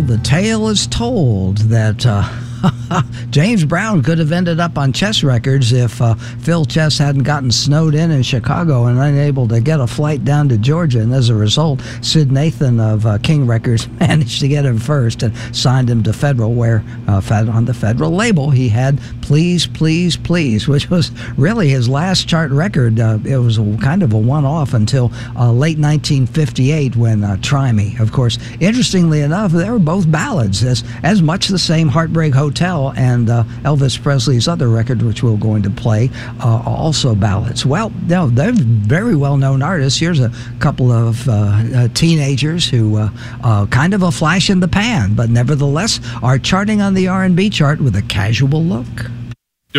Well, the tale is told that James Brown could have ended up on Chess Records if Phil Chess hadn't gotten snowed in Chicago and unable to get a flight down to Georgia. And as a result, Sid Nathan of King Records managed to get him first and signed him to Federal, where on the Federal label he had Please, Please, Please, which was really his last chart record. It was kind of a one-off until late 1958 when Try Me. Of course, interestingly enough, they were both ballads, as much the same Heartbreak Hotel and Elvis Presley's other record, which we're going to play, also ballads. Well, no, they're very well-known artists. Here's a couple of teenagers who kind of a flash in the pan, but nevertheless are charting on the R&B chart with a casual look.